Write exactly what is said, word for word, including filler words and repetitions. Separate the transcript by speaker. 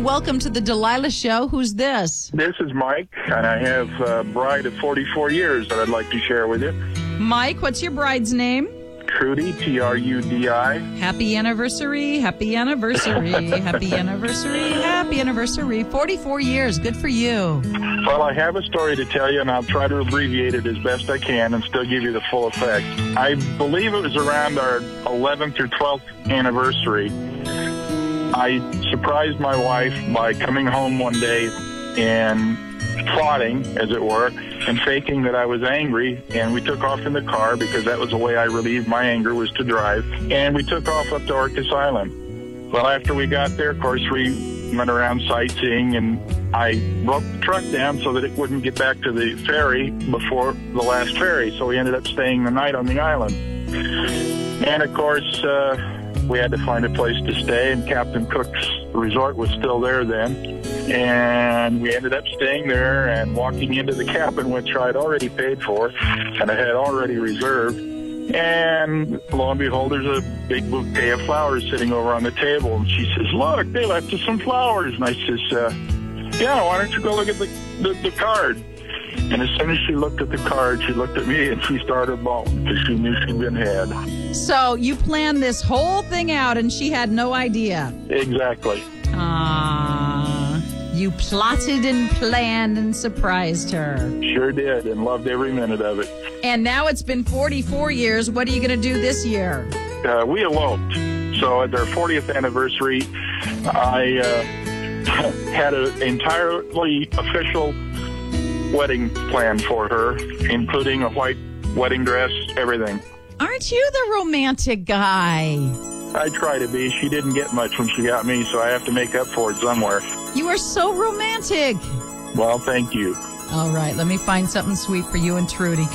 Speaker 1: welcome to the Delilah Show. Who's this?
Speaker 2: This is Mike, and I have a bride of forty-four years that I'd like to share with you.
Speaker 1: Mike, what's your bride's name?
Speaker 2: Trudy, T R U D I.
Speaker 1: Happy anniversary, happy anniversary, happy anniversary, happy anniversary. forty-four years, good for you.
Speaker 2: Well, I have a story to tell you, and I'll try to abbreviate it as best I can and still give you the full effect. I believe it was around our eleventh or twelfth anniversary. I surprised my wife by coming home one day and plotting, as it were, and faking that I was angry, and we took off in the car because that was the way I relieved my anger, was to drive, and we took off up to Orcas Island. Well, after we got there, of course, we went around sightseeing, and I broke the truck down so that it wouldn't get back to the ferry before the last ferry, so we ended up staying the night on the island. And, of course, uh, we had to find a place to stay, and Captain Cook's resort was still there then. And we ended up staying there and walking into the cabin, which I had already paid for and I had already reserved. And lo and behold, there's a big bouquet of flowers sitting over on the table. And she says, "Look, they left us some flowers." And I says, uh, yeah, why don't you go look at the, the, the card? And as soon as she looked at the card, she looked at me and she started bawling because she knew she'd been had.
Speaker 1: So you planned this whole thing out and she had no idea.
Speaker 2: Exactly.
Speaker 1: Ah, you plotted and planned and surprised her.
Speaker 2: Sure did, and loved every minute of it.
Speaker 1: And now it's been forty-four years. What are you going to do this year?
Speaker 2: Uh, we eloped. So at our fortieth anniversary, I uh, had an entirely official wedding plan for her, including a white wedding dress, everything.
Speaker 1: Aren't you the romantic guy?
Speaker 2: I try to be. She didn't get much when she got me, so I have to make up for it somewhere.
Speaker 1: You are so romantic.
Speaker 2: Well, thank you.
Speaker 1: All right, let me find something sweet for you and Trudy.